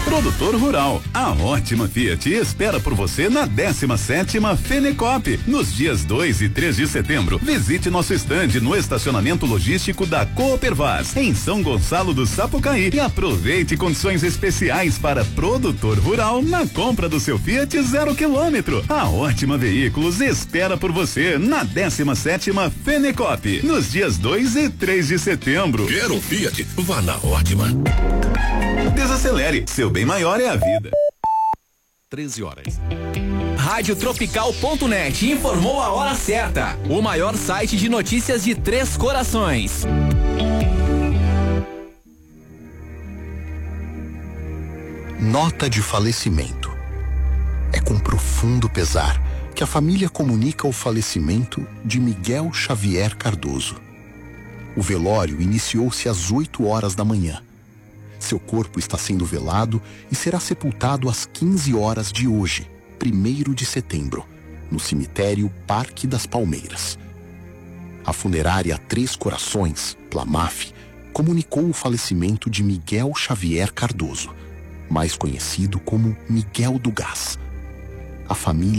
Produtor Rural, a Ótima Fiat espera por você na 17ª Fenecop, nos dias 2 e 3 de setembro. Visite nosso estande no estacionamento logístico da Coopervaz, em São Gonçalo do Sapucaí, e aproveite condições especiais para produtor rural na compra do seu Fiat 0 km. A Ótima Veículos espera por você na 17ª Fenecop, nos dias 2 e 3 de setembro. Quero Fiat? Vá na Ótima. Desacelere, seu bem maior é a vida. 13 horas. Radiotropical.net informou a hora certa. O maior site de notícias de Três Corações. Nota de falecimento. É com profundo pesar que a família comunica o falecimento de Miguel Xavier Cardoso. O velório iniciou-se às 8 horas da manhã. Seu corpo está sendo velado e será sepultado às 15 horas de hoje, 1º de setembro, no cemitério Parque das Palmeiras. A funerária Três Corações, Plamaf, comunicou o falecimento de Miguel Xavier Cardoso, mais conhecido como Miguel do Gás. A família